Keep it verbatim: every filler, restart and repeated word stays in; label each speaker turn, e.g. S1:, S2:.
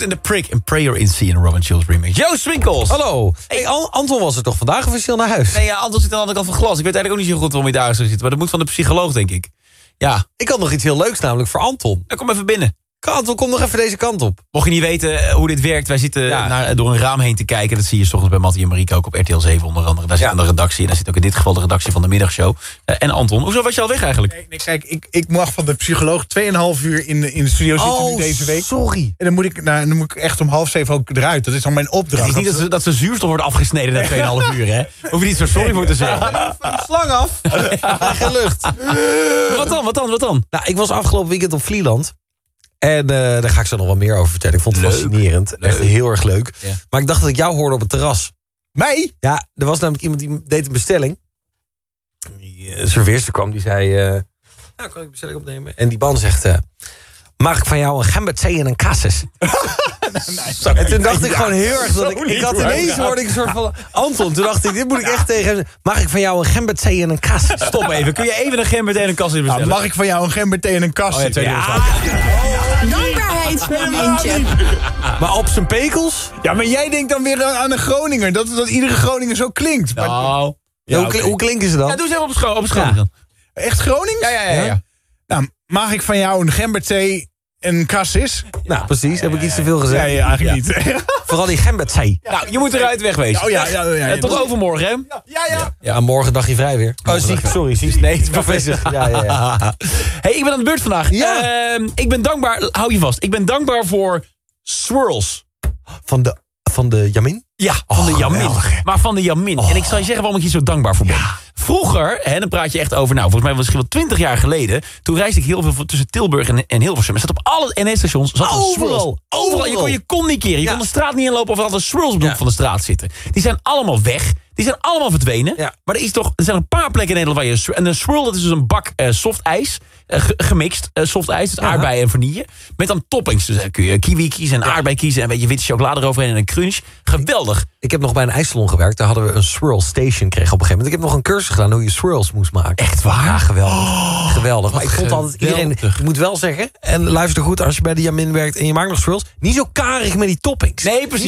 S1: and the Prick en Prayer in Sea in Robin Schulz remix. Joost Swinkels.
S2: Hallo. Hey, An- Anton was er toch vandaag officieel naar huis?
S1: Nee, ja, Anton zit aan de andere kant van glas. Ik weet eigenlijk ook niet zo goed waarom hij daar zou zitten. Maar dat moet van de psycholoog, denk ik. Ja.
S2: Ik had nog iets heel leuks namelijk voor Anton.
S1: Ja, kom even binnen.
S2: Anton, kom nog even deze kant op.
S1: Mocht je niet weten hoe dit werkt, wij zitten
S2: Ja.
S1: naar, door een raam heen te kijken. Dat zie je 's ochtends bij Mattie en Marieke ook op R T L zeven onder andere. Daar zit
S2: Ja.
S1: aan de redactie. En daar zit ook in dit geval de redactie van de middagshow. Uh, en Anton, hoezo was je al weg eigenlijk?
S3: Nee, nee, kijk, ik, ik mag van de psycholoog tweeënhalf uur in de, in de studio zitten nu deze week.
S2: sorry.
S3: En dan moet, ik, nou, dan moet ik echt om half zeven ook eruit. Dat is dan mijn opdracht.
S1: Het is niet dat ze, dat ze zuurstof wordt afgesneden na tweeënhalf uur, hè? Hoef je niet zo sorry voor te zeggen.
S2: Slang af. Geen lucht.
S1: Wat dan, wat dan, wat dan?
S2: Nou, ik was afgelopen weekend op Vlieland. En uh, daar ga ik zo nog wel meer over vertellen. Ik vond het
S1: Leuk.
S2: fascinerend.
S1: Leuk.
S2: Echt heel erg leuk.
S1: Ja.
S2: Maar ik dacht dat ik jou hoorde op het terras.
S3: Mij?
S2: Ja, er was namelijk iemand die deed een bestelling. Die uh, serveerster kwam, die zei... Uh, nou, kan ik bestelling opnemen? En die man zegt... Uh, mag ik van jou een gemberthee en een cassis? nou, en toen dacht ik gewoon heel erg... dat ik, ik had ineens hoorde ik een soort van... Anton, toen dacht ik, dit moet ik echt tegen hem... Mag ik van jou een gemberthee en een cassis?
S1: Stop even, kun je even een gember en een kas in
S3: Nou,
S1: bestellen?
S3: mag ik van jou een gemberthee en een kast?
S1: Oh ja, tweede
S3: ja.
S4: Dankbaarheidsmomentje.
S2: Maar op zijn pekels?
S3: ja, maar jij denkt dan weer aan een Groninger. Dat, dat iedere Groninger zo klinkt. Maar
S1: Nou,
S2: Ja,
S1: ja,
S2: hoe, kli-
S1: oké.
S2: hoe klinken ze dan?
S1: Ja, doe eens even op het schoon. Op het schoon.
S2: Ja.
S1: dan.
S3: echt Gronings?
S1: Ja, ja, ja. ja.
S3: Nou, mag ik van jou een gemberthee en een cassis?
S2: Nou, precies. Heb ik iets te veel gezegd?
S3: Ja, ja, eigenlijk niet.
S2: Vooral die gemberthee.
S1: Nou, je moet eruit wegwezen.
S3: Oh ja, ja, ja. ja.
S1: En tot overmorgen, hè?
S3: Ja, ja.
S2: Ja, morgen dag je vrij weer. Oh, ziek. Sorry, ziek. Nee, het is bevestigd. Ja, ja, ja.
S1: Hey, ik ben aan de beurt vandaag.
S3: Ja.
S1: Ehm, ik ben dankbaar, hou je vast. Ik ben dankbaar voor swirls.
S2: Van de, van de Jamin?
S1: Ja, van de Jamin.
S2: geweldig, hè?
S1: Maar van de Jamin. En ik zal je zeggen waarom ik hier zo dankbaar voor ben. Vroeger, hè, dan praat je echt over, nou, volgens mij was het misschien wel twintig jaar geleden. Toen reisde ik heel veel tussen Tilburg en, en Hilversum. Er zat op alle N S-stations zat een
S2: Overal.
S1: swirls. Overal. Je kon je kon niet keren. Je
S2: Ja.
S1: kon de straat niet inlopen of er had een swirls op de hoek
S2: Ja.
S1: van de straat zitten. Die zijn allemaal weg. Die zijn allemaal verdwenen.
S2: Ja.
S1: Maar er, is toch, er zijn een paar plekken in Nederland waar je... een swirl- En een swirl, dat is dus een bak eh, soft ijs. eh, ge- gemixt eh, soft ijs. Dus aardbei en vanille. Met dan toppings. Dus dan kun je kiwi kiezen en aardbei kiezen. En een beetje witte chocolade eroverheen en een crunch. Geweldig.
S2: Ik heb nog bij een ijssalon gewerkt. Daar hadden we een swirl station kregen op een gegeven moment. Ik heb nog een cursus gedaan hoe je swirls moest maken.
S1: Echt waar?
S2: Ja, geweldig. geweldig. Maar ik vond altijd iedereen...
S1: geweldig.
S2: Ik moet wel zeggen, en luister goed, als je bij de Jamin werkt en je maakt nog swirls, niet zo karig met die toppings.
S1: Nee, precies.